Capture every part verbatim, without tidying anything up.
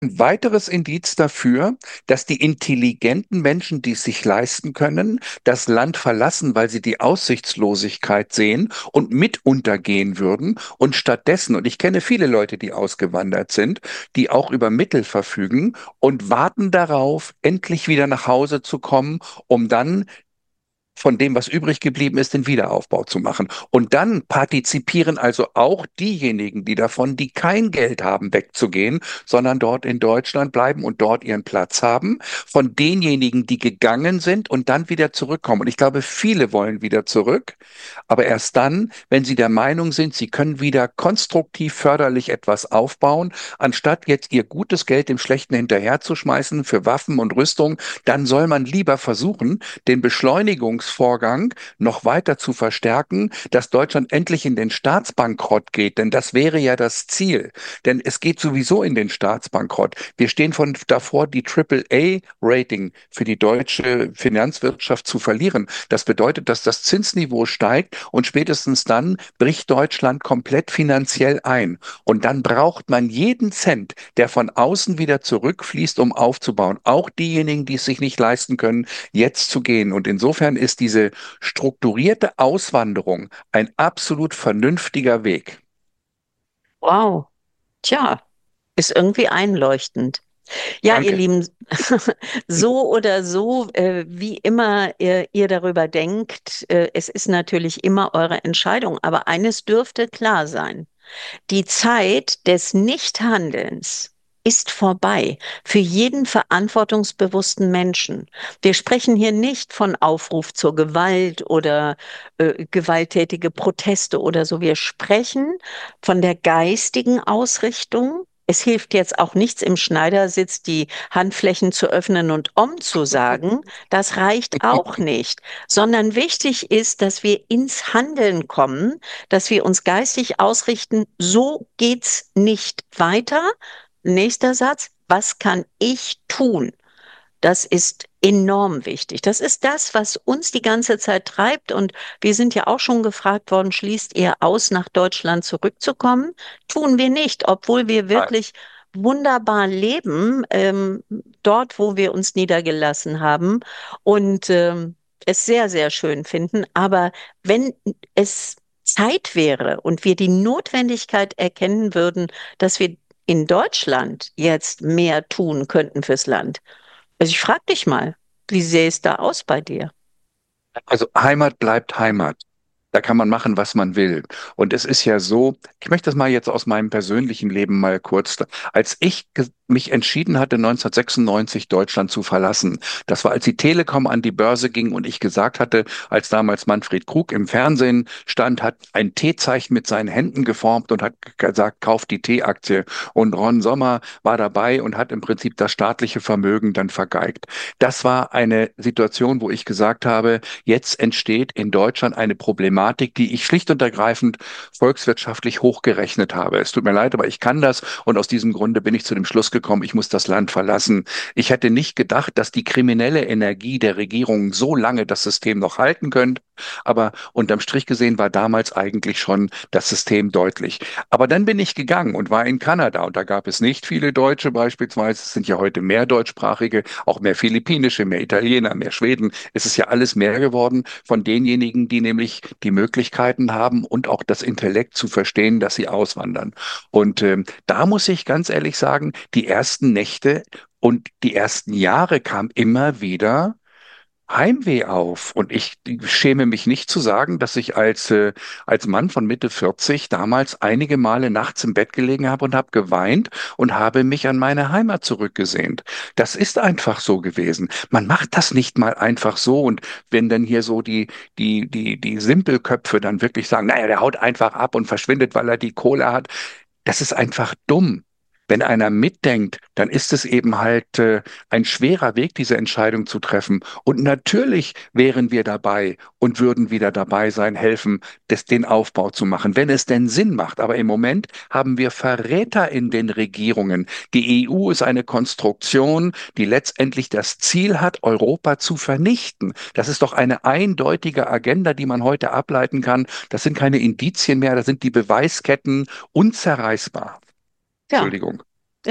Ein weiteres Indiz dafür, dass die intelligenten Menschen, die es sich leisten können, das Land verlassen, weil sie die Aussichtslosigkeit sehen und mit untergehen würden und stattdessen, und ich kenne viele Leute, die ausgewandert sind, die auch über Mittel verfügen und warten darauf, endlich wieder nach Hause zu kommen, um dann von dem, was übrig geblieben ist, den Wiederaufbau zu machen. Und dann partizipieren also auch diejenigen, die davon, die kein Geld haben, wegzugehen, sondern dort in Deutschland bleiben und dort ihren Platz haben, von denjenigen, die gegangen sind und dann wieder zurückkommen. Und ich glaube, viele wollen wieder zurück, aber erst dann, wenn sie der Meinung sind, sie können wieder konstruktiv förderlich etwas aufbauen, anstatt jetzt ihr gutes Geld dem Schlechten hinterherzuschmeißen für Waffen und Rüstung, dann soll man lieber versuchen, den Beschleunigungsvorgang noch weiter zu verstärken, dass Deutschland endlich in den Staatsbankrott geht, denn das wäre ja das Ziel. Denn es geht sowieso in den Staatsbankrott. Wir stehen von davor, die Triple A-Rating für die deutsche Finanzwirtschaft zu verlieren. Das bedeutet, dass das Zinsniveau steigt und spätestens dann bricht Deutschland komplett finanziell ein. Und dann braucht man jeden Cent, der von außen wieder zurückfließt, um aufzubauen. Auch diejenigen, die es sich nicht leisten können, jetzt zu gehen. Und insofern ist diese strukturierte Auswanderung ein absolut vernünftiger Weg. Wow, tja, ist irgendwie einleuchtend. Ja, ihr Danke. Lieben, so oder so, äh, wie immer ihr, ihr darüber denkt, äh, es ist natürlich immer eure Entscheidung, aber eines dürfte klar sein. Die Zeit des Nichthandelns ist vorbei für jeden verantwortungsbewussten Menschen. Wir sprechen hier nicht von Aufruf zur Gewalt oder äh, gewalttätige Proteste oder so. Wir sprechen von der geistigen Ausrichtung. Es hilft jetzt auch nichts im Schneidersitz, die Handflächen zu öffnen und Om zu sagen. Das reicht auch nicht, sondern wichtig ist, dass wir ins Handeln kommen, dass wir uns geistig ausrichten, so geht's nicht weiter. Nächster Satz, was kann ich tun? Das ist enorm wichtig. Das ist das, was uns die ganze Zeit treibt. Und wir sind ja auch schon gefragt worden, schließt ihr aus, nach Deutschland zurückzukommen? Tun wir nicht, obwohl wir Nein. wirklich wunderbar leben, ähm, dort, wo wir uns niedergelassen haben und ähm, es sehr, sehr schön finden. Aber wenn es Zeit wäre und wir die Notwendigkeit erkennen würden, dass wir in Deutschland jetzt mehr tun könnten fürs Land, also ich frage dich mal, wie sähe es da aus bei dir? Also Heimat bleibt Heimat. Da kann man machen, was man will. Und es ist ja so, ich möchte das mal jetzt aus meinem persönlichen Leben mal kurz, als ich ge- mich entschieden hatte, neunzehnhundertsechsundneunzig Deutschland zu verlassen, das war, als die Telekom an die Börse ging und ich gesagt hatte, als damals Manfred Krug im Fernsehen stand, hat ein T-Zeichen mit seinen Händen geformt und hat gesagt, kauft die T-Aktie. Und Ron Sommer war dabei und hat im Prinzip das staatliche Vermögen dann vergeigt. Das war eine Situation, wo ich gesagt habe, jetzt entsteht in Deutschland eine Problematik, die ich schlicht und ergreifend volkswirtschaftlich hochgerechnet habe. Es tut mir leid, aber ich kann das und aus diesem Grunde bin ich zu dem Schluss gekommen, ich muss das Land verlassen. Ich hätte nicht gedacht, dass die kriminelle Energie der Regierung so lange das System noch halten könnte, aber unterm Strich gesehen war damals eigentlich schon das System deutlich. Aber dann bin ich gegangen und war in Kanada und da gab es nicht viele Deutsche beispielsweise. Es sind ja heute mehr deutschsprachige, auch mehr philippinische, mehr Italiener, mehr Schweden. Es ist ja alles mehr geworden von denjenigen, die nämlich die Möglichkeiten haben und auch das Intellekt zu verstehen, dass sie auswandern. Und ähm, da muss ich ganz ehrlich sagen, die ersten Nächte und die ersten Jahre kam immer wieder Heimweh auf. Und ich schäme mich nicht zu sagen, dass ich als, äh, als Mann von Mitte vierzig damals einige Male nachts im Bett gelegen habe und habe geweint und habe mich an meine Heimat zurückgesehnt. Das ist einfach so gewesen. Man macht das nicht mal einfach so. Und wenn dann hier so die, die, die, die Simpelköpfe dann wirklich sagen, naja, der haut einfach ab und verschwindet, weil er die Kohle hat, das ist einfach dumm. Wenn einer mitdenkt, dann ist es eben halt äh, ein schwerer Weg, diese Entscheidung zu treffen. Und natürlich wären wir dabei und würden wieder dabei sein, helfen, das, den Aufbau zu machen, wenn es denn Sinn macht. Aber im Moment haben wir Verräter in den Regierungen. Die E U ist eine Konstruktion, die letztendlich das Ziel hat, Europa zu vernichten. Das ist doch eine eindeutige Agenda, die man heute ableiten kann. Das sind keine Indizien mehr, das sind die Beweisketten unzerreißbar. Ja, Entschuldigung. ja.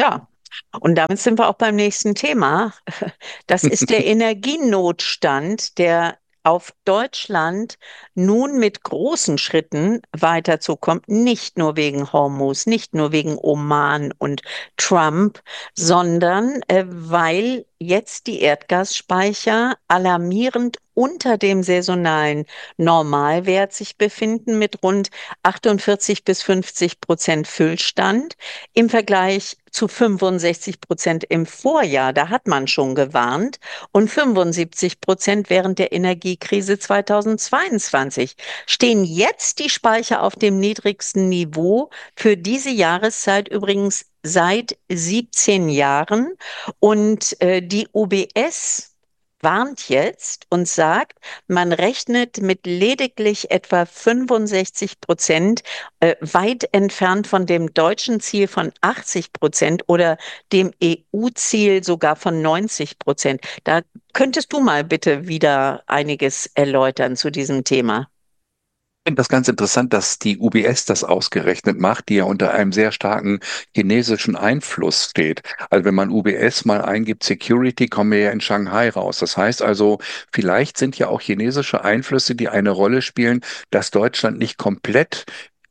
Und damit sind wir auch beim nächsten Thema. Das ist der Energienotstand, der auf Deutschland nun mit großen Schritten weiterzukommt, nicht nur wegen Hormuz, nicht nur wegen Oman und Trump, sondern äh, weil jetzt die Erdgasspeicher alarmierend unter dem saisonalen Normalwert sich befinden mit rund achtundvierzig bis fünfzig Prozent Füllstand im Vergleich zu fünfundsechzig Prozent im Vorjahr. Da hat man schon gewarnt und fünfundsiebzig Prozent während der Energiekrise zweitausendzweiundzwanzig. Stehen jetzt die Speicher auf dem niedrigsten Niveau für diese Jahreszeit übrigens seit siebzehn Jahren. Und äh, die U B S warnt jetzt und sagt, man rechnet mit lediglich etwa fünfundsechzig Prozent, äh, weit entfernt von dem deutschen Ziel von achtzig Prozent oder dem E U-Ziel sogar von neunzig Prozent. Da könntest du mal bitte wieder einiges erläutern zu diesem Thema. Ich finde das ganz interessant, dass die U B S das ausgerechnet macht, die ja unter einem sehr starken chinesischen Einfluss steht. Also wenn man U B S mal eingibt, Security, kommen wir ja in Shanghai raus. Das heißt also, vielleicht sind ja auch chinesische Einflüsse, die eine Rolle spielen, dass Deutschland nicht komplett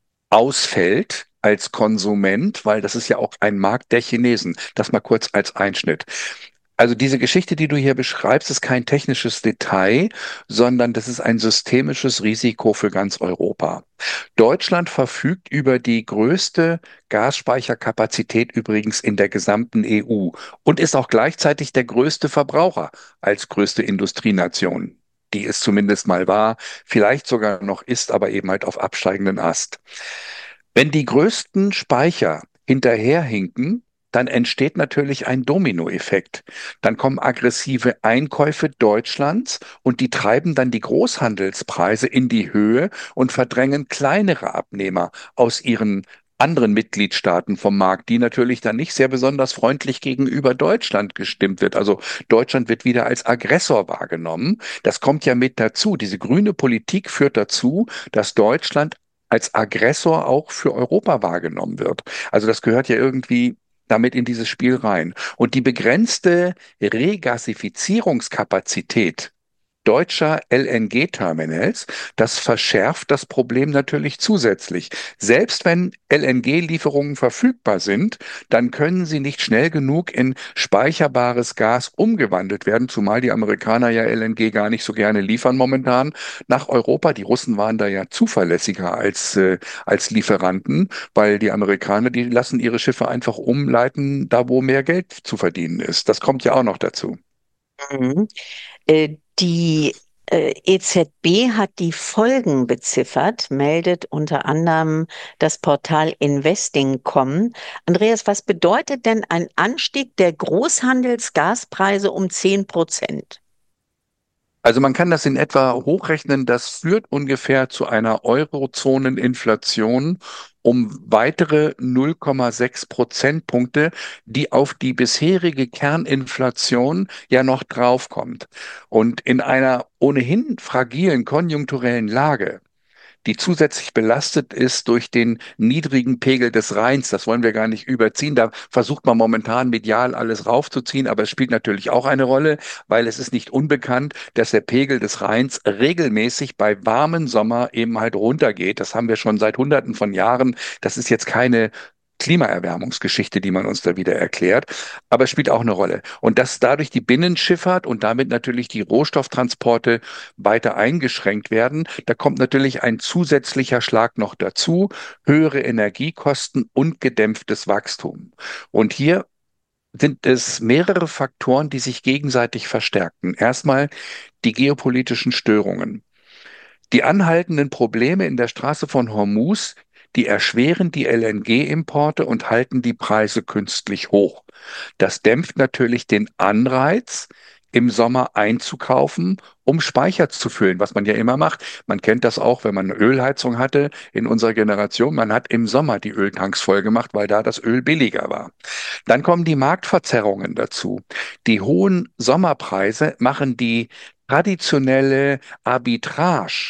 ausfällt als Konsument, weil das ist ja auch ein Markt der Chinesen. Das mal kurz als Einschnitt. Also diese Geschichte, die du hier beschreibst, ist kein technisches Detail, sondern das ist ein systemisches Risiko für ganz Europa. Deutschland verfügt über die größte Gasspeicherkapazität übrigens in der gesamten E U und ist auch gleichzeitig der größte Verbraucher als größte Industrienation, die es zumindest mal war, vielleicht sogar noch ist, aber eben halt auf absteigenden Ast. Wenn die größten Speicher hinterherhinken, dann entsteht natürlich ein Dominoeffekt. Dann kommen aggressive Einkäufe Deutschlands und die treiben dann die Großhandelspreise in die Höhe und verdrängen kleinere Abnehmer aus ihren anderen Mitgliedstaaten vom Markt, die natürlich dann nicht sehr besonders freundlich gegenüber Deutschland gestimmt wird. Also Deutschland wird wieder als Aggressor wahrgenommen. Das kommt ja mit dazu. Diese grüne Politik führt dazu, dass Deutschland als Aggressor auch für Europa wahrgenommen wird. Also das gehört ja irgendwie damit in dieses Spiel rein. Und die begrenzte Regasifizierungskapazität deutscher L N G-Terminals, das verschärft das Problem natürlich zusätzlich. Selbst wenn L N G-Lieferungen verfügbar sind, dann können sie nicht schnell genug in speicherbares Gas umgewandelt werden, zumal die Amerikaner ja L N G gar nicht so gerne liefern momentan nach Europa. Die Russen waren da ja zuverlässiger als, äh, als Lieferanten, weil die Amerikaner, die lassen ihre Schiffe einfach umleiten, da wo mehr Geld zu verdienen ist. Das kommt ja auch noch dazu. Mhm. Äh, Die äh, E Z B hat die Folgen beziffert, meldet unter anderem das Portal Investing Punkt com. Andreas, was bedeutet denn ein Anstieg der Großhandelsgaspreise um zehn Prozent? Also man kann das in etwa hochrechnen, das führt ungefähr zu einer Eurozoneninflation um weitere null Komma sechs Prozentpunkte, die auf die bisherige Kerninflation ja noch draufkommt. Und in einer ohnehin fragilen konjunkturellen Lage, die zusätzlich belastet ist durch den niedrigen Pegel des Rheins. Das wollen wir gar nicht überziehen. Da versucht man momentan medial alles raufzuziehen, aber es spielt natürlich auch eine Rolle, weil es ist nicht unbekannt, dass der Pegel des Rheins regelmäßig bei warmen Sommer eben halt runtergeht. Das haben wir schon seit Hunderten von Jahren. Das ist jetzt keine Klimaerwärmungsgeschichte, die man uns da wieder erklärt, aber es spielt auch eine Rolle. Und dass dadurch die Binnenschifffahrt und damit natürlich die Rohstofftransporte weiter eingeschränkt werden, da kommt natürlich ein zusätzlicher Schlag noch dazu, höhere Energiekosten und gedämpftes Wachstum. Und hier sind es mehrere Faktoren, die sich gegenseitig verstärken. Erstmal die geopolitischen Störungen. Die anhaltenden Probleme in der Straße von Hormuz, die erschweren die L N G-Importe und halten die Preise künstlich hoch. Das dämpft natürlich den Anreiz, im Sommer einzukaufen, um Speicher zu füllen, was man ja immer macht. Man kennt das auch, wenn man eine Ölheizung hatte in unserer Generation. Man hat im Sommer die Öltanks voll gemacht, weil da das Öl billiger war. Dann kommen die Marktverzerrungen dazu. Die hohen Sommerpreise machen die traditionelle Arbitrage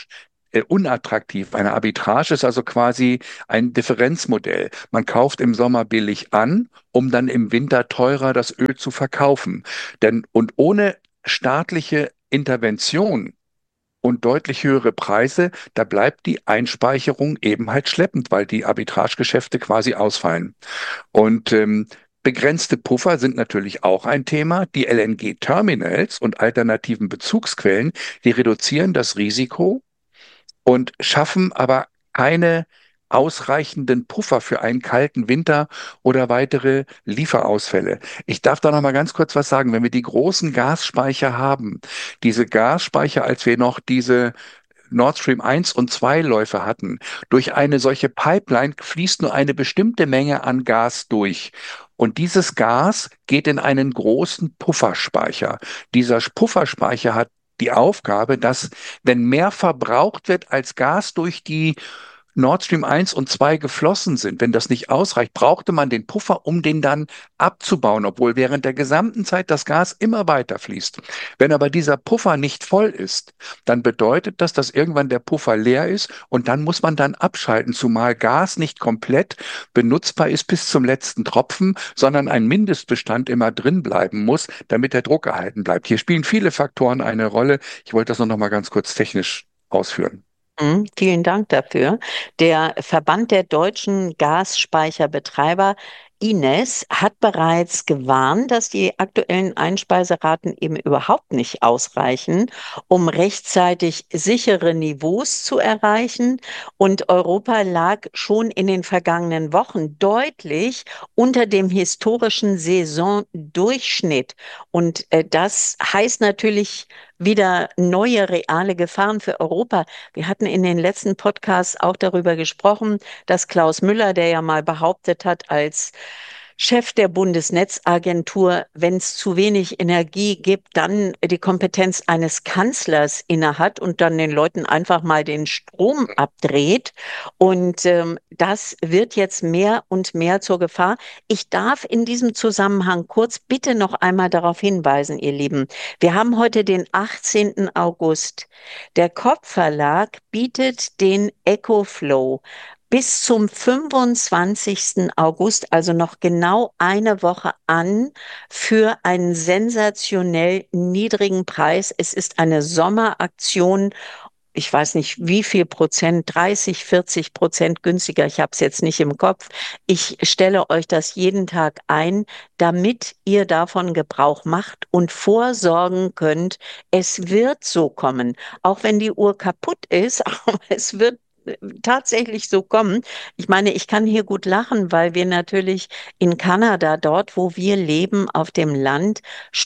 äh, unattraktiv. Eine Arbitrage ist also quasi ein Differenzmodell. Man kauft im Sommer billig an, um dann im Winter teurer das Öl zu verkaufen. Denn und ohne staatliche Intervention und deutlich höhere Preise, da bleibt die Einspeicherung eben halt schleppend, weil die Arbitragegeschäfte quasi ausfallen. Und ähm, begrenzte Puffer sind natürlich auch ein Thema. Die L N G-Terminals und alternativen Bezugsquellen, die reduzieren das Risiko und schaffen aber keine ausreichenden Puffer für einen kalten Winter oder weitere Lieferausfälle. Ich darf da noch mal ganz kurz was sagen. Wenn wir die großen Gasspeicher haben, diese Gasspeicher, als wir noch diese Nord Stream eins und zwei Läufe hatten, durch eine solche Pipeline fließt nur eine bestimmte Menge an Gas durch. Und dieses Gas geht in einen großen Pufferspeicher. Dieser Pufferspeicher hat die Aufgabe, dass, wenn mehr verbraucht wird, als Gas durch die Nord Stream eins und zwei geflossen sind, wenn das nicht ausreicht, brauchte man den Puffer, um den dann abzubauen, obwohl während der gesamten Zeit das Gas immer weiter fließt. Wenn aber dieser Puffer nicht voll ist, dann bedeutet das, dass irgendwann der Puffer leer ist und dann muss man dann abschalten, zumal Gas nicht komplett benutzbar ist bis zum letzten Tropfen, sondern ein Mindestbestand immer drin bleiben muss, damit der Druck erhalten bleibt. Hier spielen viele Faktoren eine Rolle. Ich wollte das nur noch mal ganz kurz technisch ausführen. Mhm, vielen Dank dafür. Der Verband der deutschen Gasspeicherbetreiber I N E S hat bereits gewarnt, dass die aktuellen Einspeiseraten eben überhaupt nicht ausreichen, um rechtzeitig sichere Niveaus zu erreichen. Und Europa lag schon in den vergangenen Wochen deutlich unter dem historischen Saisondurchschnitt. Und äh, das heißt natürlich wieder neue reale Gefahren für Europa. Wir hatten in den letzten Podcasts auch darüber gesprochen, dass Klaus Müller, der ja mal behauptet hat, als Chef der Bundesnetzagentur, wenn es zu wenig Energie gibt, dann die Kompetenz eines Kanzlers innehat und dann den Leuten einfach mal den Strom abdreht. Und ähm, das wird jetzt mehr und mehr zur Gefahr. Ich darf in diesem Zusammenhang kurz bitte noch einmal darauf hinweisen, ihr Lieben. Wir haben heute den achtzehnten August. Der Kopp Verlag bietet den EcoFlow bis zum fünfundzwanzigsten August, also noch genau eine Woche an, für einen sensationell niedrigen Preis. Es ist eine Sommeraktion. Ich weiß nicht, wie viel Prozent, dreißig, vierzig Prozent günstiger. Ich habe es jetzt nicht im Kopf. Ich stelle euch das jeden Tag ein, damit ihr davon Gebrauch macht und vorsorgen könnt. Es wird so kommen, auch wenn die Uhr kaputt ist, aber es wird tatsächlich so kommen. Ich meine, ich kann hier gut lachen, weil wir natürlich in Kanada, dort, wo wir leben, auf dem Land,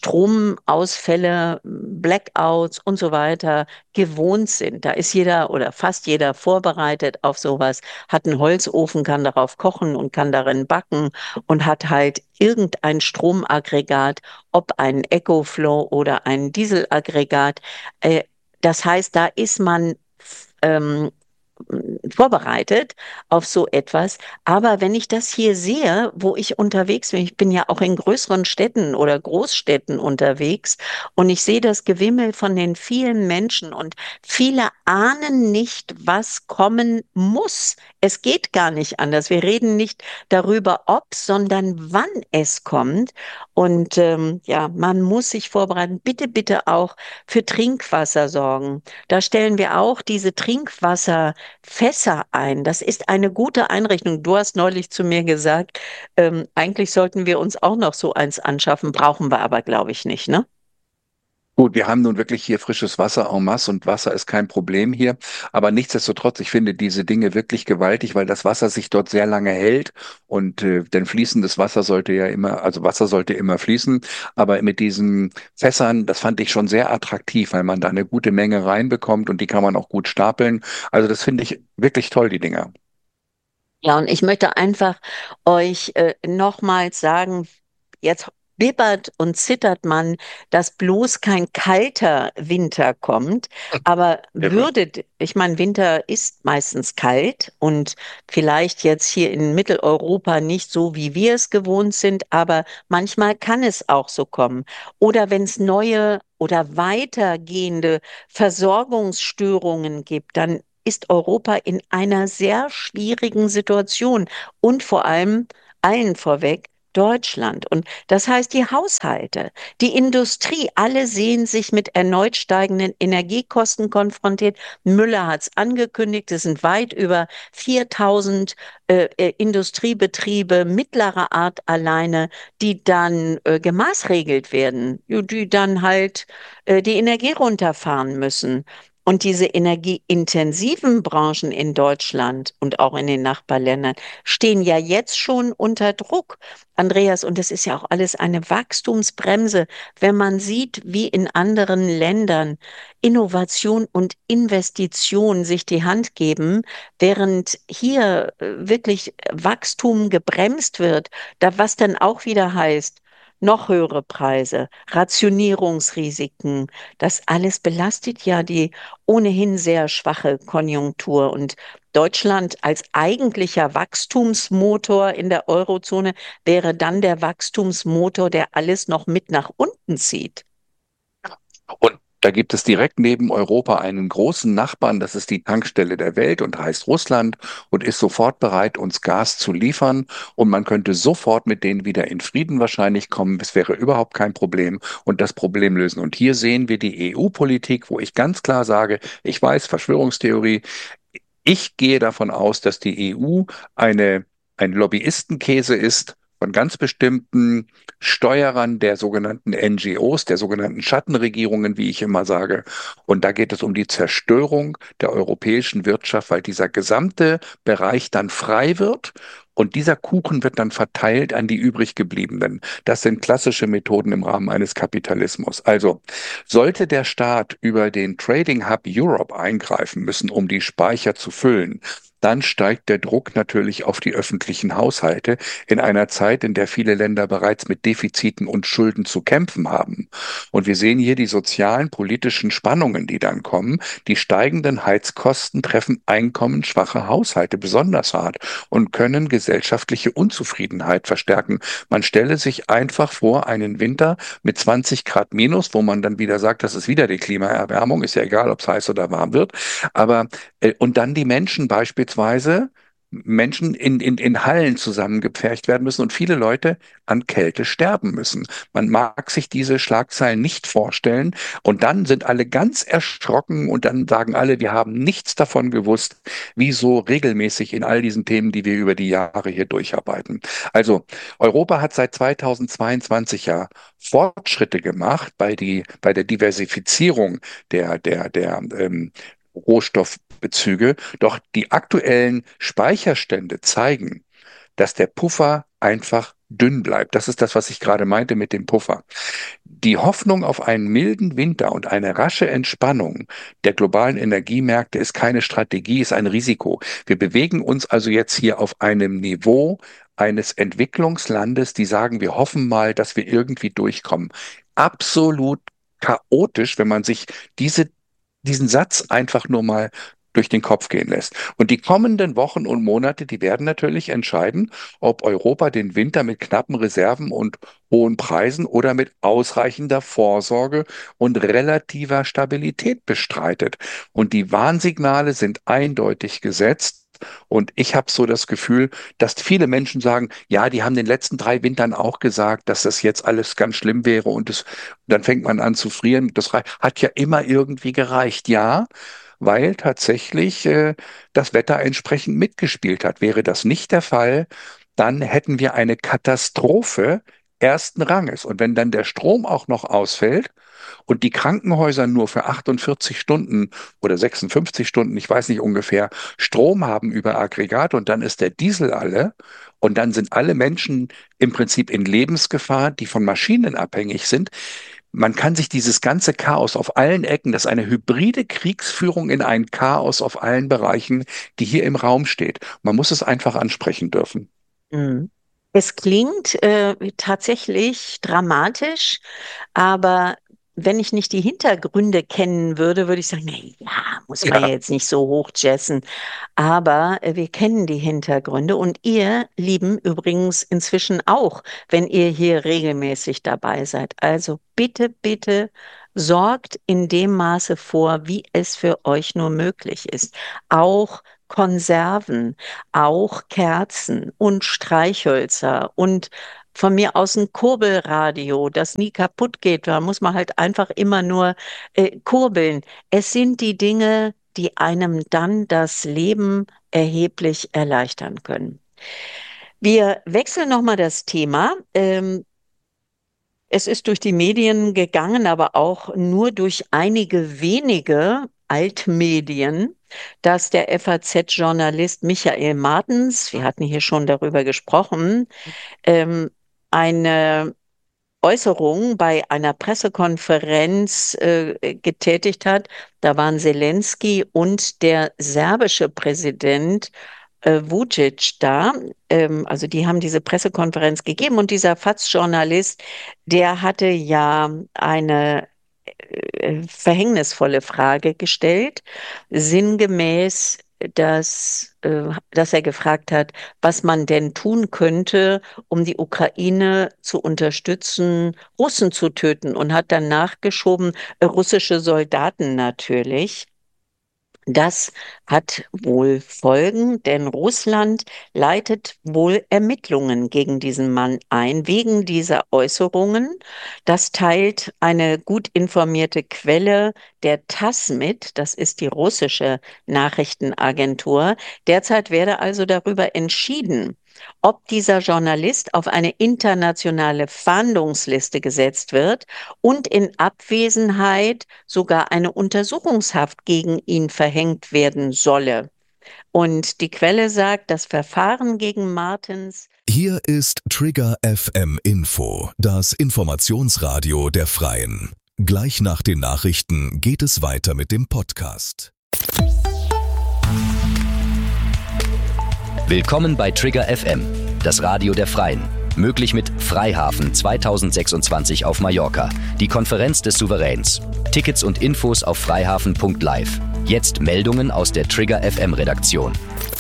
Stromausfälle, Blackouts und so weiter gewohnt sind. Da ist jeder oder fast jeder vorbereitet auf sowas, hat einen Holzofen, kann darauf kochen und kann darin backen und hat halt irgendein Stromaggregat, ob ein EcoFlow oder ein Dieselaggregat. Äh, Das heißt, da ist man ähm, vorbereitet auf so etwas. Aber wenn ich das hier sehe, wo ich unterwegs bin, ich bin ja auch in größeren Städten oder Großstädten unterwegs und ich sehe das Gewimmel von den vielen Menschen und viele ahnen nicht, was kommen muss. Es geht gar nicht anders. Wir reden nicht darüber, ob, sondern wann es kommt. Und ähm, ja, man muss sich vorbereiten. Bitte, bitte auch für Trinkwasser sorgen. Da stellen wir auch diese Trinkwasserfässer ein. Das ist eine gute Einrichtung. Du hast neulich zu mir gesagt, ähm, eigentlich sollten wir uns auch noch so eins anschaffen, brauchen wir aber, glaube ich, nicht, ne? Gut, wir haben nun wirklich hier frisches Wasser en masse und Wasser ist kein Problem hier. Aber nichtsdestotrotz, ich finde diese Dinge wirklich gewaltig, weil das Wasser sich dort sehr lange hält und äh, denn fließendes Wasser sollte ja immer, also Wasser sollte immer fließen. Aber mit diesen Fässern, das fand ich schon sehr attraktiv, weil man da eine gute Menge reinbekommt und die kann man auch gut stapeln. Also das finde ich wirklich toll, die Dinger. Ja, und ich möchte einfach euch äh, nochmals sagen, jetzt bibbert und zittert man, dass bloß kein kalter Winter kommt. Aber Irre. würde, ich meine, Winter ist meistens kalt und vielleicht jetzt hier in Mitteleuropa nicht so, wie wir es gewohnt sind, aber manchmal kann es auch so kommen. Oder wenn es neue oder weitergehende Versorgungsstörungen gibt, dann ist Europa in einer sehr schwierigen Situation und vor allem allen vorweg Deutschland. Und das heißt, die Haushalte, die Industrie, alle sehen sich mit erneut steigenden Energiekosten konfrontiert. Müller hat es angekündigt, es sind weit über viertausend äh, äh, Industriebetriebe mittlerer Art alleine, die dann äh, gemaßregelt werden, die dann halt äh, die Energie runterfahren müssen. Und diese energieintensiven Branchen in Deutschland und auch in den Nachbarländern stehen ja jetzt schon unter Druck, Andreas. Und das ist ja auch alles eine Wachstumsbremse, wenn man sieht, wie in anderen Ländern Innovation und Investition sich die Hand geben, während hier äh, wirklich Wachstum gebremst wird, da was dann auch wieder heißt, noch höhere Preise, Rationierungsrisiken, das alles belastet ja die ohnehin sehr schwache Konjunktur. Und Deutschland als eigentlicher Wachstumsmotor in der Eurozone wäre dann der Wachstumsmotor, der alles noch mit nach unten zieht. Und da gibt es direkt neben Europa einen großen Nachbarn, das ist die Tankstelle der Welt und heißt Russland und ist sofort bereit, uns Gas zu liefern. Und man könnte sofort mit denen wieder in Frieden wahrscheinlich kommen. Es wäre überhaupt kein Problem und das Problem lösen. Und hier sehen wir die E U-Politik, wo ich ganz klar sage, ich weiß, Verschwörungstheorie, ich gehe davon aus, dass die E U eine, ein Lobbyistenkäse ist von ganz bestimmten Steuerern der sogenannten N G Os, der sogenannten Schattenregierungen, wie ich immer sage. Und da geht es um die Zerstörung der europäischen Wirtschaft, weil dieser gesamte Bereich dann frei wird. Und dieser Kuchen wird dann verteilt an die übrig gebliebenen. Das sind klassische Methoden im Rahmen eines Kapitalismus. Also sollte der Staat über den Trading Hub Europe eingreifen müssen, um die Speicher zu füllen, dann steigt der Druck natürlich auf die öffentlichen Haushalte in einer Zeit, in der viele Länder bereits mit Defiziten und Schulden zu kämpfen haben. Und wir sehen hier die sozialen, politischen Spannungen, die dann kommen. Die steigenden Heizkosten treffen einkommensschwache Haushalte besonders hart und können gesellschaftliche Unzufriedenheit verstärken. Man stelle sich einfach vor, einen Winter mit zwanzig Grad minus, wo man dann wieder sagt, das ist wieder die Klimaerwärmung, ist ja egal, ob es heiß oder warm wird. Aber äh, und dann die Menschen beispielsweise, Menschen in, in, in Hallen zusammengepfercht werden müssen und viele Leute an Kälte sterben müssen. Man mag sich diese Schlagzeilen nicht vorstellen und dann sind alle ganz erschrocken und dann sagen alle, wir haben nichts davon gewusst, wie so regelmäßig in all diesen Themen, die wir über die Jahre hier durcharbeiten. Also Europa hat seit zweitausendzweiundzwanzig ja Fortschritte gemacht bei, die, bei der Diversifizierung der, der, der ähm, Rohstoffbezüge. Doch die aktuellen Speicherstände zeigen, dass der Puffer einfach dünn bleibt. Das ist das, was ich gerade meinte mit dem Puffer. Die Hoffnung auf einen milden Winter und eine rasche Entspannung der globalen Energiemärkte ist keine Strategie, ist ein Risiko. Wir bewegen uns also jetzt hier auf einem Niveau eines Entwicklungslandes, die sagen, wir hoffen mal, dass wir irgendwie durchkommen. Absolut chaotisch, wenn man sich diese diesen Satz einfach nur mal durch den Kopf gehen lässt. Und die kommenden Wochen und Monate, die werden natürlich entscheiden, ob Europa den Winter mit knappen Reserven und hohen Preisen oder mit ausreichender Vorsorge und relativer Stabilität bestreitet. Und die Warnsignale sind eindeutig gesetzt. Und ich habe so das Gefühl, dass viele Menschen sagen, ja, die haben den letzten drei Wintern auch gesagt, dass das jetzt alles ganz schlimm wäre und es, dann fängt man an zu frieren. Das rei- hat ja immer irgendwie gereicht, ja, weil tatsächlich äh, das Wetter entsprechend mitgespielt hat. Wäre das nicht der Fall, dann hätten wir eine Katastrophe ersten Ranges. Und wenn dann der Strom auch noch ausfällt, und die Krankenhäuser nur für achtundvierzig Stunden oder sechsundfünfzig Stunden, ich weiß nicht ungefähr, Strom haben über Aggregat und dann ist der Diesel alle und dann sind alle Menschen im Prinzip in Lebensgefahr, die von Maschinen abhängig sind. Man kann sich dieses ganze Chaos auf allen Ecken, das ist eine hybride Kriegsführung in ein Chaos auf allen Bereichen, die hier im Raum steht. Man muss es einfach ansprechen dürfen. Mhm. Es klingt äh, tatsächlich dramatisch, aber wenn ich nicht die Hintergründe kennen würde, würde ich sagen, na ja, muss man ja Ja, jetzt nicht so hochjessen. Aber äh, wir kennen die Hintergründe und ihr, Lieben, übrigens inzwischen auch, wenn ihr hier regelmäßig dabei seid. Also bitte, bitte Sorgt in dem Maße vor, wie es für euch nur möglich ist. Auch Konserven, auch Kerzen und Streichhölzer und von mir aus ein Kurbelradio, das nie kaputt geht. Da muss man halt einfach immer nur äh, kurbeln. Es sind die Dinge, die einem dann das Leben erheblich erleichtern können. Wir wechseln nochmal das Thema. Ähm, es ist durch die Medien gegangen, aber auch nur durch einige wenige Altmedien, dass der F A Z-Journalist Michael Martens, wir hatten hier schon darüber gesprochen, ähm, eine Äußerung bei einer Pressekonferenz äh, getätigt hat. Da waren Zelensky und der serbische Präsident äh, Vučić da. Ähm, also die haben diese Pressekonferenz gegeben und dieser F A Z-Journalist, der hatte ja eine äh, verhängnisvolle Frage gestellt, sinngemäß, dass, äh, dass er gefragt hat, was man denn tun könnte, um die Ukraine zu unterstützen, Russen zu töten und hat dann nachgeschoben, äh, russische Soldaten natürlich. Das hat wohl Folgen, denn Russland leitet wohl Ermittlungen gegen diesen Mann ein, wegen dieser Äußerungen. Das teilt eine gut informierte Quelle der TASS mit, das ist die russische Nachrichtenagentur. Derzeit werde also darüber entschieden, ob dieser Journalist auf eine internationale Fahndungsliste gesetzt wird und in Abwesenheit sogar eine Untersuchungshaft gegen ihn verhängt werden solle. Und die Quelle sagt, das Verfahren gegen Martens. Hier ist Trigger F M Info, das Informationsradio der Freien. Gleich nach den Nachrichten geht es weiter mit dem Podcast. Willkommen bei Trigger F M, das Radio der Freien. Möglich mit Freihafen zweitausendsechsundzwanzig auf Mallorca, die Konferenz des Souveräns. Tickets und Infos auf freihafen punkt live. Jetzt Meldungen aus der Trigger F M Redaktion.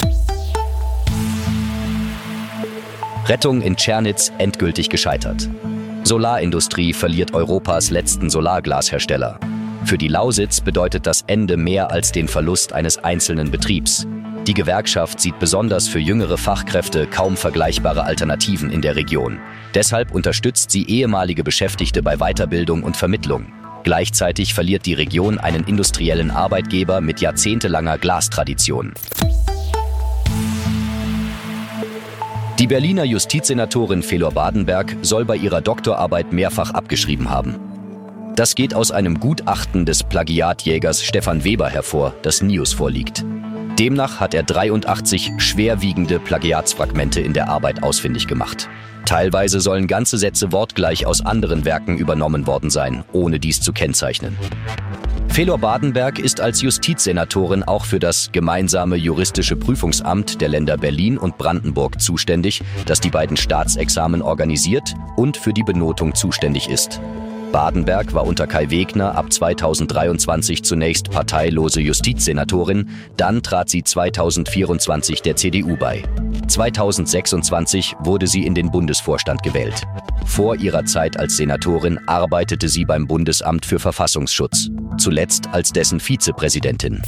Rettung in Tschernitz endgültig gescheitert. Solarindustrie verliert Europas letzten Solarglashersteller. Für die Lausitz bedeutet das Ende mehr als den Verlust eines einzelnen Betriebs. Die Gewerkschaft sieht besonders für jüngere Fachkräfte kaum vergleichbare Alternativen in der Region. Deshalb unterstützt sie ehemalige Beschäftigte bei Weiterbildung und Vermittlung. Gleichzeitig verliert die Region einen industriellen Arbeitgeber mit jahrzehntelanger Glastradition. Die Berliner Justizsenatorin Felor Badenberg soll bei ihrer Doktorarbeit mehrfach abgeschrieben haben. Das geht aus einem Gutachten des Plagiatjägers Stefan Weber hervor, das N I U S vorliegt. Demnach hat er dreiundachtzig schwerwiegende Plagiatsfragmente in der Arbeit ausfindig gemacht. Teilweise sollen ganze Sätze wortgleich aus anderen Werken übernommen worden sein, ohne dies zu kennzeichnen. Felor Badenberg ist als Justizsenatorin auch für das gemeinsame juristische Prüfungsamt der Länder Berlin und Brandenburg zuständig, das die beiden Staatsexamen organisiert und für die Benotung zuständig ist. Badenberg war unter Kai Wegner ab zweitausenddreiundzwanzig zunächst parteilose Justizsenatorin, dann trat sie zweitausendvierundzwanzig der C D U bei. zweitausendsechsundzwanzig wurde sie in den Bundesvorstand gewählt. Vor ihrer Zeit als Senatorin arbeitete sie beim Bundesamt für Verfassungsschutz, zuletzt als dessen Vizepräsidentin.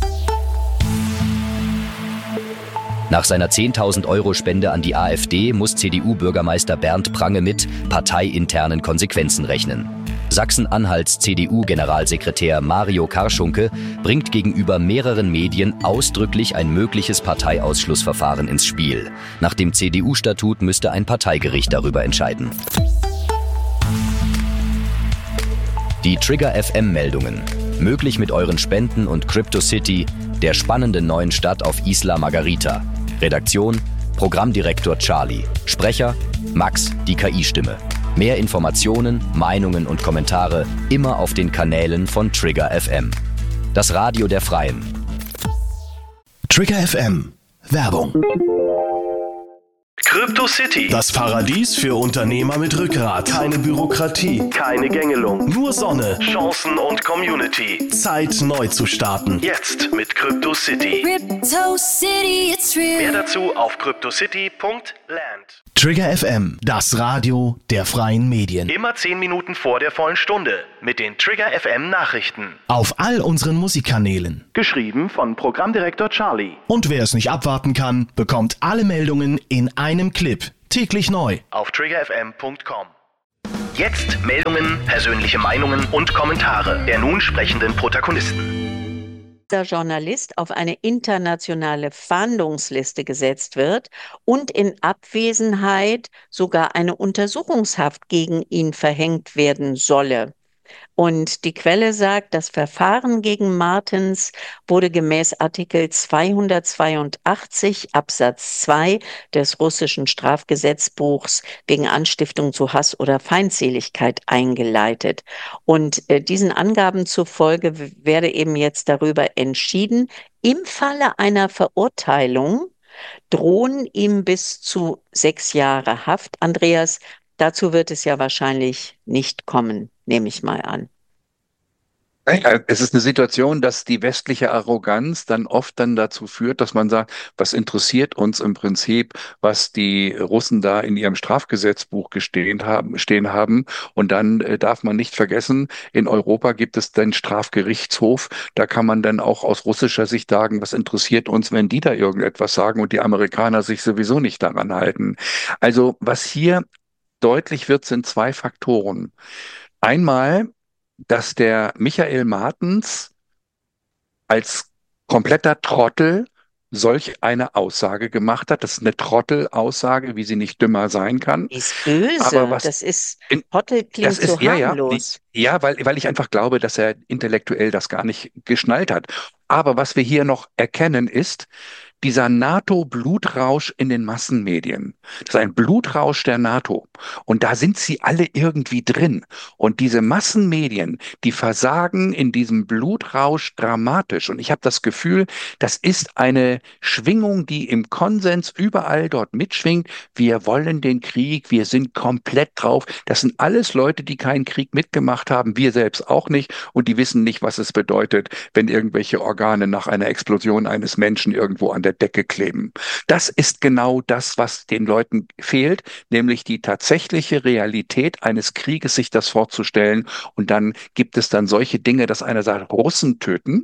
Nach seiner zehntausend Euro Spende an die AfD muss C D U-Bürgermeister Bernd Prange mit parteiinternen Konsequenzen rechnen. Sachsen-Anhalts C D U-Generalsekretär Mario Karschunke bringt gegenüber mehreren Medien ausdrücklich ein mögliches Parteiausschlussverfahren ins Spiel. Nach dem C D U-Statut müsste ein Parteigericht darüber entscheiden. Die Trigger F M-Meldungen. Möglich mit euren Spenden und CryptoCity, der spannenden neuen Stadt auf Isla Margarita. Redaktion, Programmdirektor Charlie. Sprecher, Max, die K I-Stimme. Mehr Informationen, Meinungen und Kommentare immer auf den Kanälen von Trigger F M. Das Radio der Freien. Trigger F M. Werbung. CryptoCity, das Paradies für Unternehmer mit Rückgrat. Keine Bürokratie, keine Gängelung, nur Sonne, Chancen und Community. Zeit neu zu starten. Jetzt mit CryptoCity. CryptoCity, it's real. Mehr dazu auf cryptocity punkt land. Trigger F M, das Radio der freien Medien. Immer zehn Minuten vor der vollen Stunde mit den Trigger F M Nachrichten. Auf all unseren Musikkanälen. Geschrieben von Programmdirektor Charlie. Und wer es nicht abwarten kann, bekommt alle Meldungen in einem Clip. Täglich neu. Auf trigger f m punkt com. Jetzt Meldungen, persönliche Meinungen und Kommentare der nun sprechenden Protagonisten. Der Journalist auf eine internationale Fahndungsliste gesetzt wird und in Abwesenheit sogar eine Untersuchungshaft gegen ihn verhängt werden solle. Und die Quelle sagt, das Verfahren gegen Martens wurde gemäß Artikel zweihundertzweiundachtzig Absatz zwei des russischen Strafgesetzbuchs wegen Anstiftung zu Hass oder Feindseligkeit eingeleitet. Und äh, diesen Angaben zufolge w- werde eben jetzt darüber entschieden, im Falle einer Verurteilung drohen ihm bis zu sechs Jahre Haft. Andreas, dazu wird es ja wahrscheinlich nicht kommen, nehme ich mal an. Ja, es ist eine Situation, dass die westliche Arroganz dann oft dann dazu führt, dass man sagt, was interessiert uns im Prinzip, was die Russen da in ihrem Strafgesetzbuch gestehen haben, stehen haben. Und dann äh, darf man nicht vergessen, in Europa gibt es den Strafgerichtshof. Da kann man dann auch aus russischer Sicht sagen, was interessiert uns, wenn die da irgendetwas sagen und die Amerikaner sich sowieso nicht daran halten. Also was hier deutlich wird, sind zwei Faktoren. Einmal, dass der Michael Martens als kompletter Trottel solch eine Aussage gemacht hat. Das ist eine Trottelaussage, wie sie nicht dümmer sein kann. Die ist Aber böse. was Das ist, in, Trottel das klingt ist, so ja, ja, die, harmlos. ja, weil, weil ich einfach glaube, dass er intellektuell das gar nicht geschnallt hat. Aber was wir hier noch erkennen, ist dieser NATO-Blutrausch in den Massenmedien. Das ist ein Blutrausch der NATO. Und da sind sie alle irgendwie drin. Und diese Massenmedien, die versagen in diesem Blutrausch dramatisch. Und ich habe das Gefühl, das ist eine Schwingung, die im Konsens überall dort mitschwingt. Wir wollen den Krieg, wir sind komplett drauf. Das sind alles Leute, die keinen Krieg mitgemacht haben, wir selbst auch nicht. Und die wissen nicht, was es bedeutet, wenn irgendwelche Organe nach einer Explosion eines Menschen irgendwo an der Decke kleben. Das ist genau das, was den Leuten fehlt, nämlich die tatsächliche Realität eines Krieges, sich das vorzustellen. Und dann gibt es dann solche Dinge, dass einer sagt, Russen töten.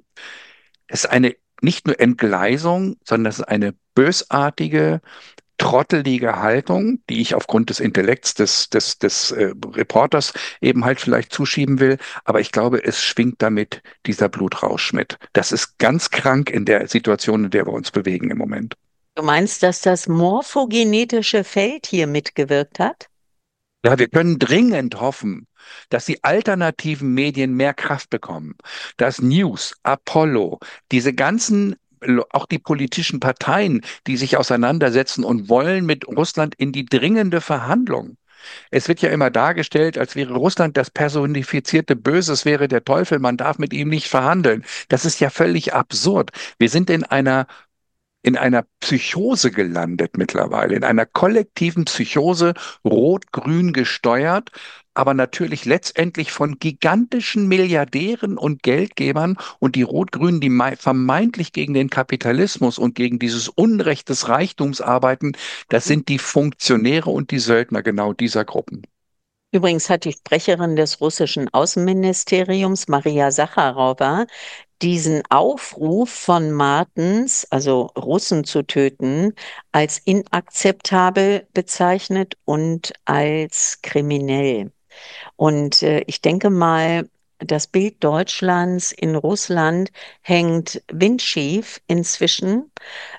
Es ist eine nicht nur Entgleisung, sondern es ist eine bösartige, trottelige Haltung, die ich aufgrund des Intellekts des, des, des äh, Reporters eben halt vielleicht zuschieben will. Aber ich glaube, es schwingt damit dieser Blutrausch mit. Das ist ganz krank in der Situation, in der wir uns bewegen im Moment. Du meinst, dass das morphogenetische Feld hier mitgewirkt hat? Ja, wir können dringend hoffen, dass die alternativen Medien mehr Kraft bekommen, dass News, Apollo, diese ganzen auch die politischen Parteien, die sich auseinandersetzen und wollen mit Russland in die dringende Verhandlung. Es wird ja immer dargestellt, als wäre Russland das personifizierte Böse, es wäre der Teufel, man darf mit ihm nicht verhandeln. Das ist ja völlig absurd. Wir sind in einer in einer Psychose gelandet mittlerweile, in einer kollektiven Psychose, rot-grün gesteuert, aber natürlich letztendlich von gigantischen Milliardären und Geldgebern, und die Rot-Grünen, die mei- vermeintlich gegen den Kapitalismus und gegen dieses Unrecht des Reichtums arbeiten, das sind die Funktionäre und die Söldner genau dieser Gruppen. Übrigens hat die Sprecherin des russischen Außenministeriums, Maria Sacharowa, diesen Aufruf von Martens, also Russen zu töten, als inakzeptabel bezeichnet und als kriminell. Und äh, ich denke mal, das Bild Deutschlands in Russland hängt windschief inzwischen.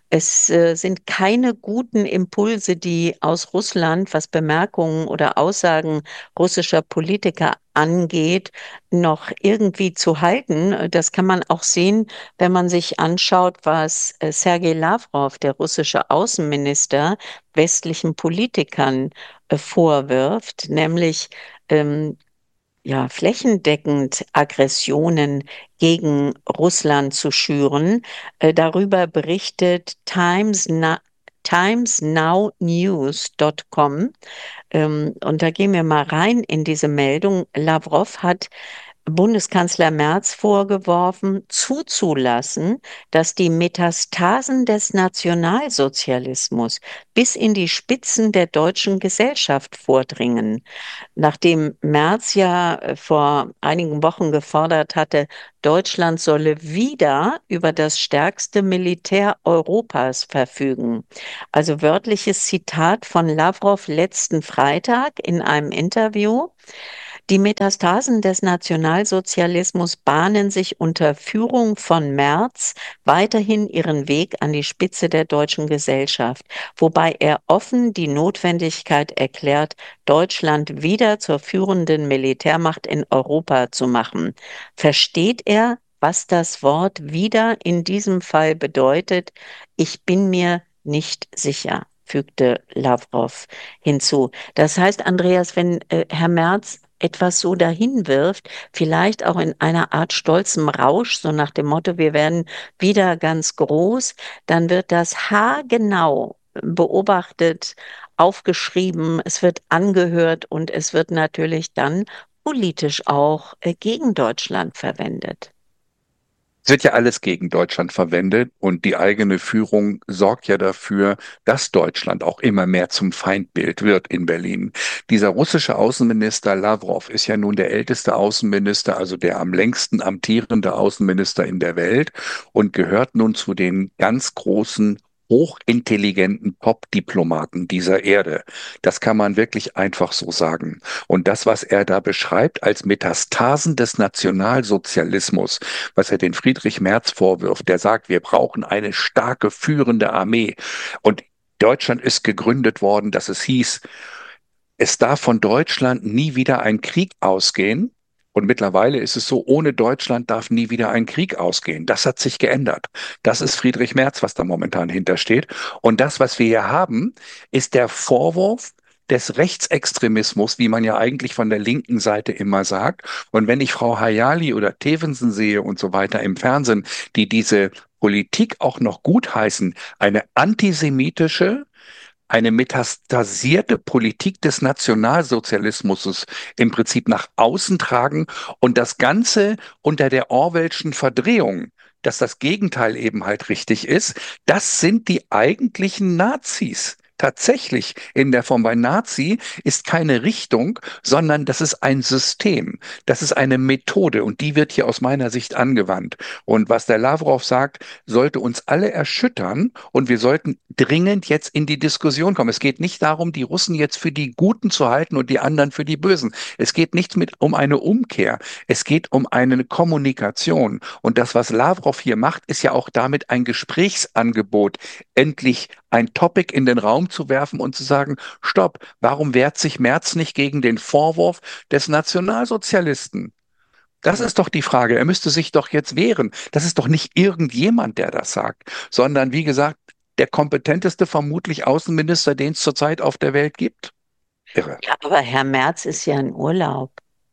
Es äh, sind keine guten Impulse, die aus Russland, was Bemerkungen oder Aussagen russischer Politiker angeht, noch irgendwie zu halten. Das kann man auch sehen, wenn man sich anschaut, was äh, Sergei Lavrov, der russische Außenminister, westlichen Politikern äh, vorwirft, nämlich ähm, ja, flächendeckend Aggressionen gegen Russland zu schüren. Äh, darüber berichtet Times, Na times now news Punkt com. Ähm, und da gehen wir mal rein in diese Meldung. Lavrov hat Bundeskanzler Merz vorgeworfen, zuzulassen, dass die Metastasen des Nationalsozialismus bis in die Spitzen der deutschen Gesellschaft vordringen. Nachdem Merz ja äh, vor einigen Wochen gefordert hatte, Deutschland solle wieder über das stärkste Militär Europas verfügen. Also wörtliches Zitat von Lavrov letzten Freitag in einem Interview. Die Metastasen des Nationalsozialismus bahnen sich unter Führung von Merz weiterhin ihren Weg an die Spitze der deutschen Gesellschaft, wobei er offen die Notwendigkeit erklärt, Deutschland wieder zur führenden Militärmacht in Europa zu machen. Versteht er, was das Wort wieder in diesem Fall bedeutet? Ich bin mir nicht sicher, fügte Lavrov hinzu. Das heißt, Andreas, wenn äh, Herr Merz etwas so dahin wirft, vielleicht auch in einer Art stolzem Rausch, so nach dem Motto, wir werden wieder ganz groß, dann wird das haargenau beobachtet, aufgeschrieben, es wird angehört und es wird natürlich dann politisch auch äh, gegen Deutschland verwendet. Es wird ja alles gegen Deutschland verwendet und die eigene Führung sorgt ja dafür, dass Deutschland auch immer mehr zum Feindbild wird in Berlin. Dieser russische Außenminister Lavrov ist ja nun der älteste Außenminister, also der am längsten amtierende Außenminister in der Welt und gehört nun zu den ganz großen hochintelligenten Top-Diplomaten dieser Erde. Das kann man wirklich einfach so sagen. Und das, was er da beschreibt als Metastasen des Nationalsozialismus, was er den Friedrich Merz vorwirft, der sagt, wir brauchen eine starke führende Armee. Und Deutschland ist gegründet worden, dass es hieß, es darf von Deutschland nie wieder ein Krieg ausgehen. Und mittlerweile ist es so, ohne Deutschland darf nie wieder ein Krieg ausgehen. Das hat sich geändert. Das ist Friedrich Merz, was da momentan hintersteht. Und das, was wir hier haben, ist der Vorwurf des Rechtsextremismus, wie man ja eigentlich von der linken Seite immer sagt. Und wenn ich Frau Hayali oder Tevensen sehe und so weiter im Fernsehen, die diese Politik auch noch gutheißen, eine antisemitische, eine metastasierte Politik des Nationalsozialismus im Prinzip nach außen tragen und das Ganze unter der Orwellschen Verdrehung, dass das Gegenteil eben halt richtig ist, das sind die eigentlichen Nazis. Tatsächlich in der Form bei Nazi ist keine Richtung, sondern das ist ein System. Das ist eine Methode und die wird hier aus meiner Sicht angewandt. Und was der Lavrov sagt, sollte uns alle erschüttern und wir sollten dringend jetzt in die Diskussion kommen. Es geht nicht darum, die Russen jetzt für die Guten zu halten und die anderen für die Bösen. Es geht nicht mit um eine Umkehr. Es geht um eine Kommunikation. Und das, was Lavrov hier macht, ist ja auch damit ein Gesprächsangebot, endlich ein Topic in den Raum zu werfen und zu sagen, stopp, warum wehrt sich Merz nicht gegen den Vorwurf des Nationalsozialisten? Das ist doch die Frage. Er müsste sich doch jetzt wehren. Das ist doch nicht irgendjemand, der das sagt, sondern wie gesagt, der kompetenteste vermutlich Außenminister, den es zurzeit auf der Welt gibt. Irre. Ja, aber Herr Merz ist ja in Urlaub.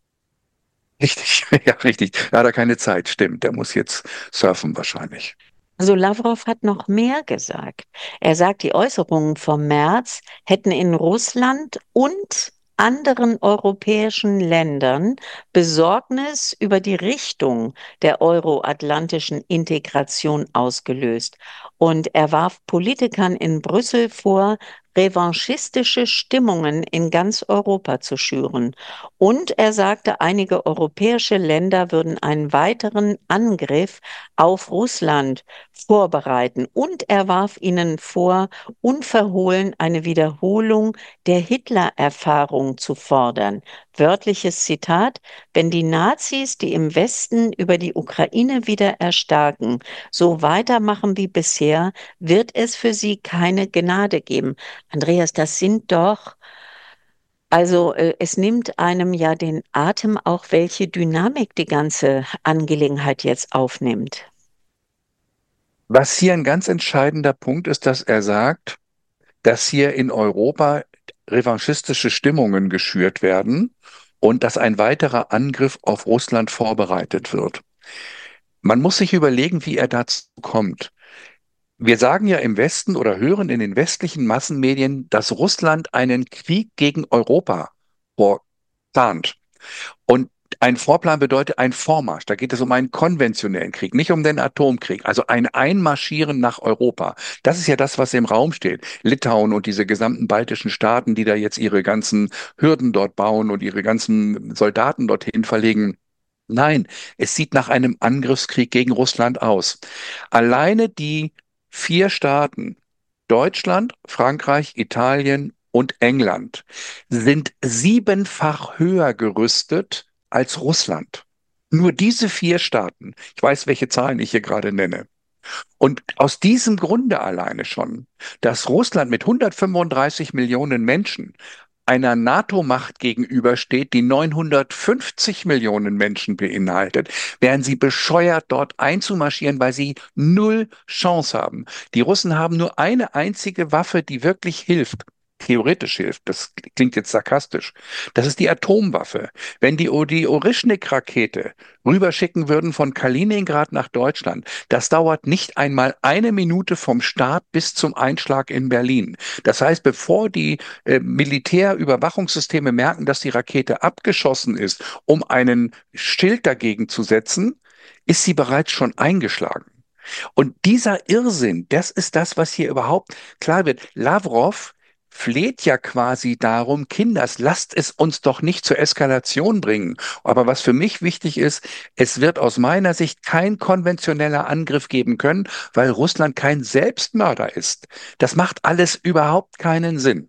Richtig, ja, richtig. Da hat er keine Zeit, stimmt. Der muss jetzt surfen wahrscheinlich. Also Lavrov hat noch mehr gesagt. Er sagt, die Äußerungen vom März hätten in Russland und anderen europäischen Ländern Besorgnis über die Richtung der euroatlantischen Integration ausgelöst. Und er warf Politikern in Brüssel vor, revanchistische Stimmungen in ganz Europa zu schüren. Und er sagte, einige europäische Länder würden einen weiteren Angriff auf Russland vorbereiten. Und er warf ihnen vor, unverhohlen eine Wiederholung der Hitler-Erfahrung zu fordern. Wörtliches Zitat: Wenn die Nazis, die im Westen über die Ukraine wieder erstarken, so weitermachen wie bisher, wird es für sie keine Gnade geben. Andreas, das sind doch, also äh, es nimmt einem ja den Atem auch, welche Dynamik die ganze Angelegenheit jetzt aufnimmt. Was hier ein ganz entscheidender Punkt ist, dass er sagt, dass hier in Europa revanchistische Stimmungen geschürt werden und dass ein weiterer Angriff auf Russland vorbereitet wird. Man muss sich überlegen, wie er dazu kommt. Wir sagen ja im Westen oder hören in den westlichen Massenmedien, dass Russland einen Krieg gegen Europa vorplant. Und Ein Vorplan bedeutet ein Vormarsch. Da geht es um einen konventionellen Krieg, nicht um den Atomkrieg. Also ein Einmarschieren nach Europa. Das ist ja das, was im Raum steht. Litauen und diese gesamten baltischen Staaten, die da jetzt ihre ganzen Hürden dort bauen und ihre ganzen Soldaten dorthin verlegen. Nein, es sieht nach einem Angriffskrieg gegen Russland aus. Alleine die vier Staaten, Deutschland, Frankreich, Italien und England, sind siebenfach höher gerüstet als Russland. Nur diese vier Staaten. Ich weiß, welche Zahlen ich hier gerade nenne. Und aus diesem Grunde alleine schon, dass Russland mit hundertfünfunddreißig Millionen Menschen einer NATO-Macht gegenübersteht, die neunhundertfünfzig Millionen Menschen beinhaltet, wären sie bescheuert, dort einzumarschieren, weil sie null Chance haben. Die Russen haben nur eine einzige Waffe, die wirklich hilft. Theoretisch hilft, das klingt jetzt sarkastisch. Das ist die Atomwaffe. Wenn die, die Orischnik-Rakete rüberschicken würden von Kaliningrad nach Deutschland, das dauert nicht einmal eine Minute vom Start bis zum Einschlag in Berlin. Das heißt, bevor die äh, Militärüberwachungssysteme merken, dass die Rakete abgeschossen ist, um einen Schild dagegen zu setzen, ist sie bereits schon eingeschlagen. Und dieser Irrsinn, das ist das, was hier überhaupt klar wird. Lavrov fleht ja quasi darum, Kinders, lasst es uns doch nicht zur Eskalation bringen. Aber was für mich wichtig ist, es wird aus meiner Sicht kein konventioneller Angriff geben können, weil Russland kein Selbstmörder ist. Das macht alles überhaupt keinen Sinn.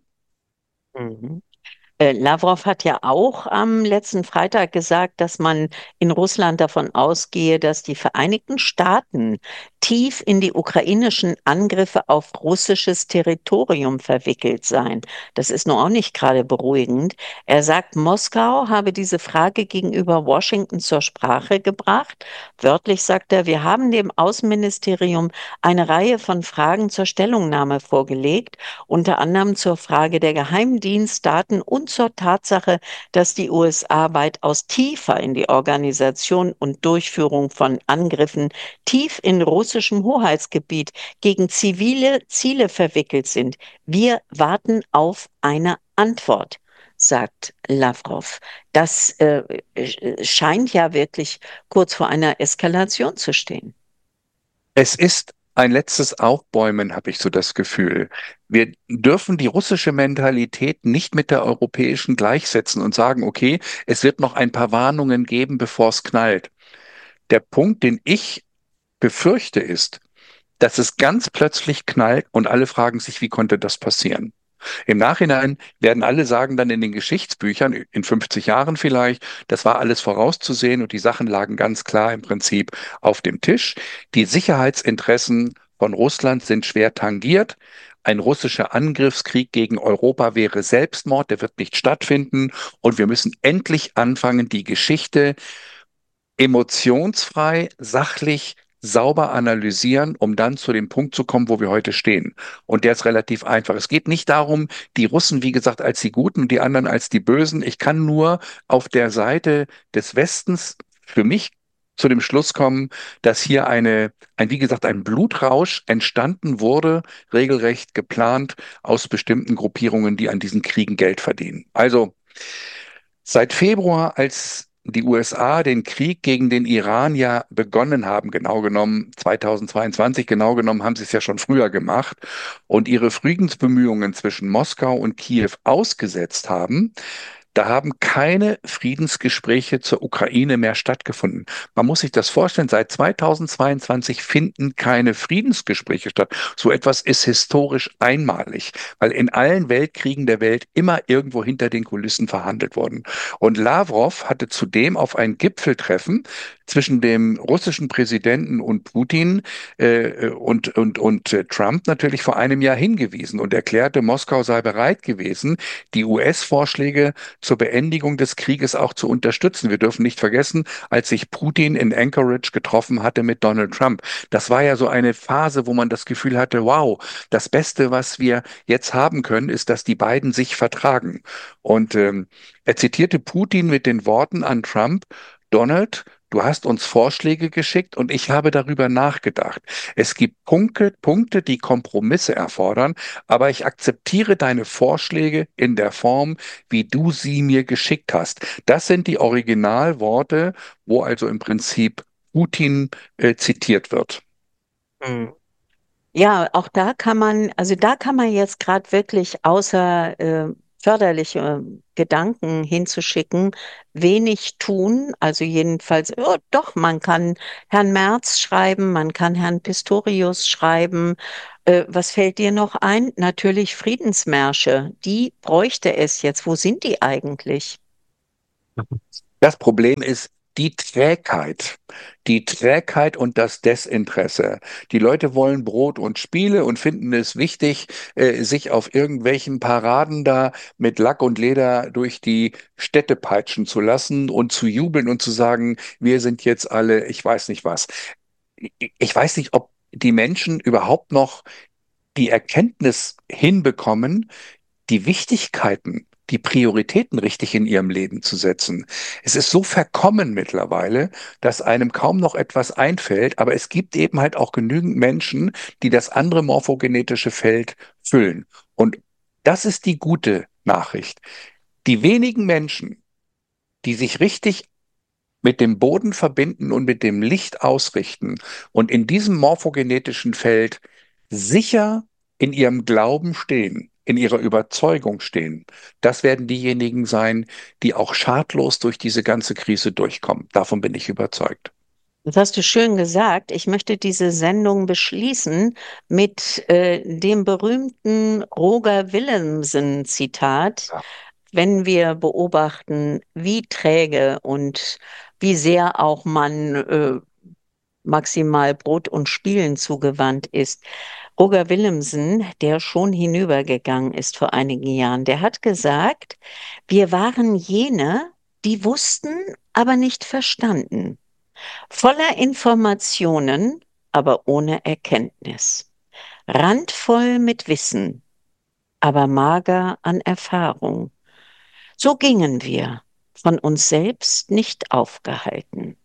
Mhm. Äh, Lavrov hat ja auch am letzten Freitag gesagt, dass man in Russland davon ausgehe, dass die Vereinigten Staaten tief in die ukrainischen Angriffe auf russisches Territorium verwickelt seien. Das ist nun auch nicht gerade beruhigend. Er sagt, Moskau habe diese Frage gegenüber Washington zur Sprache gebracht. Wörtlich sagt er, wir haben dem Außenministerium eine Reihe von Fragen zur Stellungnahme vorgelegt, unter anderem zur Frage der Geheimdienstdaten und zur Tatsache, dass die U S A weitaus tiefer in die Organisation und Durchführung von Angriffen tief in russischem Hoheitsgebiet gegen zivile Ziele verwickelt sind. Wir warten auf eine Antwort, sagt Lavrov. Das äh, scheint ja wirklich kurz vor einer Eskalation zu stehen. Es ist ein letztes Aufbäumen, habe ich so das Gefühl. Wir dürfen die russische Mentalität nicht mit der europäischen gleichsetzen und sagen, okay, es wird noch ein paar Warnungen geben, bevor es knallt. Der Punkt, den ich befürchte, ist, dass es ganz plötzlich knallt und alle fragen sich, wie konnte das passieren? Im Nachhinein werden alle sagen dann in den Geschichtsbüchern, in fünfzig Jahren vielleicht, das war alles vorauszusehen und die Sachen lagen ganz klar im Prinzip auf dem Tisch. Die Sicherheitsinteressen von Russland sind schwer tangiert. Ein russischer Angriffskrieg gegen Europa wäre Selbstmord, der wird nicht stattfinden. Und wir müssen endlich anfangen, die Geschichte emotionsfrei, sachlich, sauber analysieren, um dann zu dem Punkt zu kommen, wo wir heute stehen. Und der ist relativ einfach. Es geht nicht darum, die Russen, wie gesagt, als die Guten und die anderen als die Bösen. Ich kann nur auf der Seite des Westens für mich zu dem Schluss kommen, dass hier eine, ein, wie gesagt, ein Blutrausch entstanden wurde, regelrecht geplant aus bestimmten Gruppierungen, die an diesen Kriegen Geld verdienen. Also seit Februar, als die U S A den Krieg gegen den Iran ja begonnen haben, genau genommen zweitausendzweiundzwanzig, genau genommen haben sie es ja schon früher gemacht und ihre Friedensbemühungen zwischen Moskau und Kiew ausgesetzt haben, da haben keine Friedensgespräche zur Ukraine mehr stattgefunden. Man muss sich das vorstellen, seit zweitausendzweiundzwanzig finden keine Friedensgespräche statt. So etwas ist historisch einmalig, weil in allen Weltkriegen der Welt immer irgendwo hinter den Kulissen verhandelt worden. Und Lavrov hatte zudem auf ein Gipfeltreffen zwischen dem russischen Präsidenten und Putin äh, und, und, und äh, Trump natürlich vor einem Jahr hingewiesen und erklärte, Moskau sei bereit gewesen, die U S-Vorschläge zur Beendigung des Krieges auch zu unterstützen. Wir dürfen nicht vergessen, als sich Putin in Anchorage getroffen hatte mit Donald Trump. Das war ja so eine Phase, wo man das Gefühl hatte, wow, das Beste, was wir jetzt haben können, ist, dass die beiden sich vertragen. Und ähm, er zitierte Putin mit den Worten an Trump, Donald, du hast uns Vorschläge geschickt und ich habe darüber nachgedacht. Es gibt Punkte, Punkte, die Kompromisse erfordern, aber ich akzeptiere deine Vorschläge in der Form, wie du sie mir geschickt hast. Das sind die Originalworte, wo also im Prinzip Putin äh, zitiert wird. Hm. Ja, auch da kann man, also da kann man jetzt gerade wirklich außer äh, förderliche Gedanken hinzuschicken, wenig tun. Also jedenfalls, ja, doch, man kann Herrn Merz schreiben, man kann Herrn Pistorius schreiben. Äh, was fällt dir noch ein? Natürlich Friedensmärsche. Die bräuchte es jetzt. Wo sind die eigentlich? Das Problem ist die Trägheit, die Trägheit und das Desinteresse. Die Leute wollen Brot und Spiele und finden es wichtig, äh, sich auf irgendwelchen Paraden da mit Lack und Leder durch die Städte peitschen zu lassen und zu jubeln und zu sagen, wir sind jetzt alle, ich weiß nicht was. Ich ich weiß nicht, ob die Menschen überhaupt noch die Erkenntnis hinbekommen, die Wichtigkeiten, die Prioritäten richtig in ihrem Leben zu setzen. Es ist so verkommen mittlerweile, dass einem kaum noch etwas einfällt, aber es gibt eben halt auch genügend Menschen, die das andere morphogenetische Feld füllen. Und das ist die gute Nachricht. Die wenigen Menschen, die sich richtig mit dem Boden verbinden und mit dem Licht ausrichten und in diesem morphogenetischen Feld sicher in ihrem Glauben stehen, in ihrer Überzeugung stehen, das werden diejenigen sein, die auch schadlos durch diese ganze Krise durchkommen. Davon bin ich überzeugt. Das hast du schön gesagt. Ich möchte diese Sendung beschließen mit äh, dem berühmten Roger Willemsen-Zitat. Ja. Wenn wir beobachten, wie träge und wie sehr auch man äh, maximal Brot und Spielen zugewandt ist. Roger Willemsen, der schon hinübergegangen ist vor einigen Jahren, der hat gesagt, wir waren jene, die wussten, aber nicht verstanden. Voller Informationen, aber ohne Erkenntnis. Randvoll mit Wissen, aber mager an Erfahrung. So gingen wir, von uns selbst nicht aufgehalten.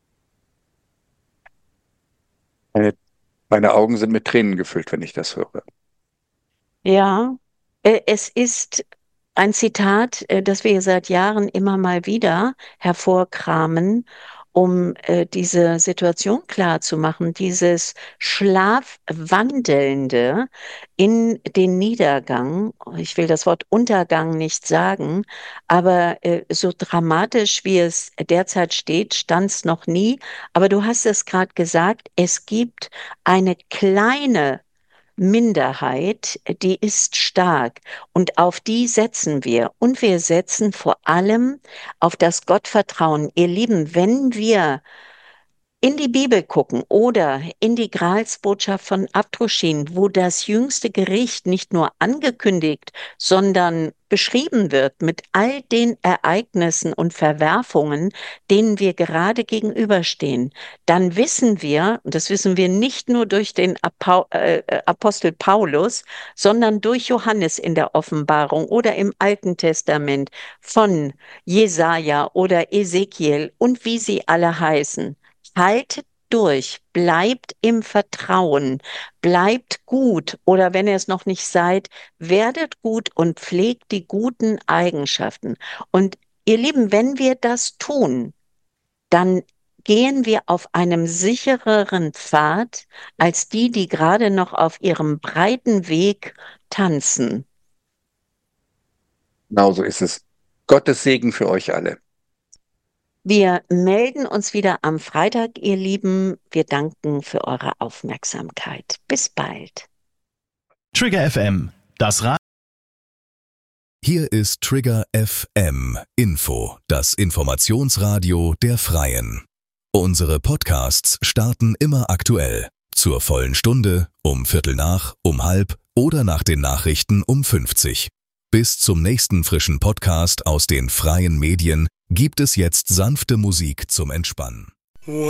Meine, meine Augen sind mit Tränen gefüllt, wenn ich das höre. Ja, äh, es ist ein Zitat, äh, das wir seit Jahren immer mal wieder hervorkramen, um äh, diese Situation klarzumachen, dieses Schlafwandelnde in den Niedergang. Ich will das Wort Untergang nicht sagen, aber äh, so dramatisch, wie es derzeit steht, stand es noch nie. Aber du hast es gerade gesagt, es gibt eine kleine Minderheit, die ist stark und auf die setzen wir. Und wir setzen vor allem auf das Gottvertrauen. Ihr Lieben, wenn wir in die Bibel gucken oder in die Gralsbotschaft von Abdruschin, wo das jüngste Gericht nicht nur angekündigt, sondern beschrieben wird mit all den Ereignissen und Verwerfungen, denen wir gerade gegenüberstehen, dann wissen wir, und das wissen wir nicht nur durch den Apostel Paulus, sondern durch Johannes in der Offenbarung oder im Alten Testament von Jesaja oder Ezekiel und wie sie alle heißen. Haltet durch, bleibt im Vertrauen, bleibt gut oder wenn ihr es noch nicht seid, werdet gut und pflegt die guten Eigenschaften. Und ihr Lieben, wenn wir das tun, dann gehen wir auf einem sichereren Pfad als die, die gerade noch auf ihrem breiten Weg tanzen. Genau so ist es. Gottes Segen für euch alle. Wir melden uns wieder am Freitag, ihr Lieben. Wir danken für eure Aufmerksamkeit. Bis bald. Trigger F M, das Radio. Hier ist Trigger F M Info, das Informationsradio der Freien. Unsere Podcasts starten immer aktuell. Zur vollen Stunde, um Viertel nach, um halb oder nach den Nachrichten um fünfzig. Bis zum nächsten frischen Podcast aus den freien Medien gibt es jetzt sanfte Musik zum Entspannen.